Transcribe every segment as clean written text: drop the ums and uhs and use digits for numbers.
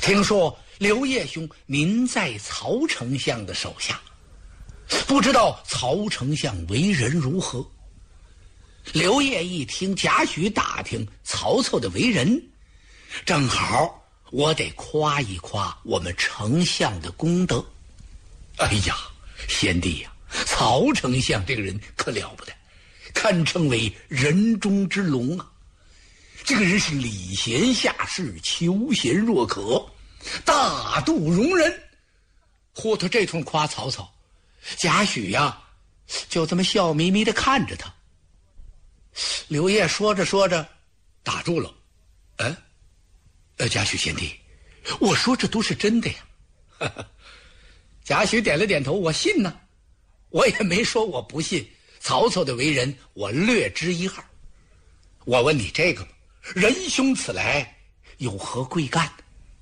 听说刘烨兄您在曹丞相的手下，不知道曹丞相为人如何？刘烨一听贾诩打听曹操的为人，正好我得夸一夸我们丞相的功德。哎呀，贤弟呀，曹丞相这个人可了不得，堪称为人中之龙啊！这个人是礼贤下士，求贤若渴，大度容人。嚯，他这通夸曹操，贾诩呀就这么笑眯眯地看着他。刘烨说着说着打住了。贾诩贤弟，我说这都是真的呀。贾诩点了点头，我信呢，我也没说我不信。曹操的为人我略知一二。我问你这个吧，仁兄此来有何贵干？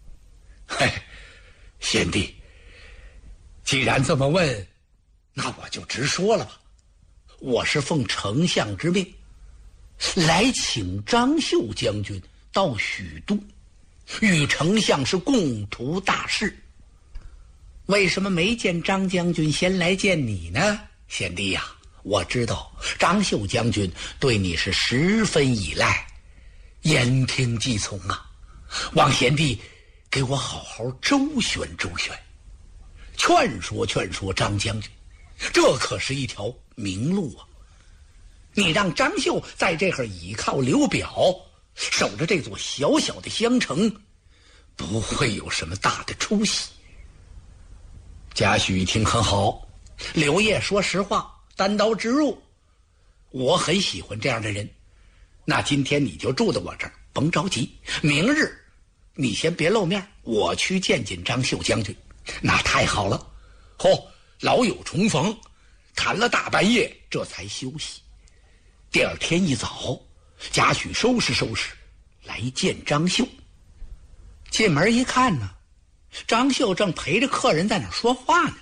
贤弟，既然这么问，那我就直说了吧。我是奉丞相之命来请张绣将军到许都，与丞相是共图大事。为什么没见张将军先来见你呢？贤弟呀，我知道张绣将军对你是十分依赖，言听计从啊。望贤弟给我好好周旋周旋，劝说劝说张将军，这可是一条明路啊。你让张绣在这儿倚靠刘表，守着这座小小的襄城，不会有什么大的出息。贾诩一听很好，刘烨说实话，单刀直入，我很喜欢这样的人。那今天你就住在我这儿，甭着急，明日你先别露面，我去见见张绣将军。那太好了。老友重逢，谈了大半夜，这才休息。第二天一早，贾诩收拾收拾来见张绣。进门一看呢，张绣正陪着客人在那儿说话呢。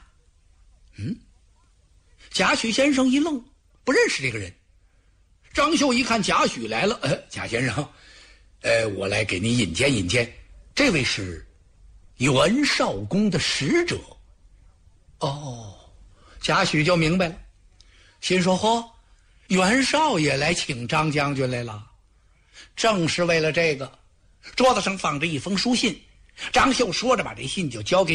贾诩先生一愣，不认识这个人。张绣一看贾诩来了，贾先生，我来给您引荐引荐，这位是袁绍公的使者。贾诩就明白了，心说袁绍也来请张将军来了。正是为了这个，桌子上放着一封书信，张绣说着把这信就交给